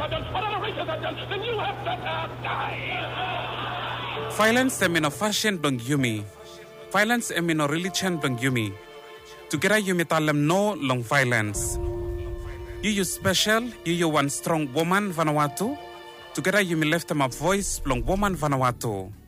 then you have better die. Violence emino fashion dong yumi. Violence emino religion dong yumi. Together yumi talem no long violence. You special, you one strong woman Vanuatu. Together you left them a voice long woman Vanuatu.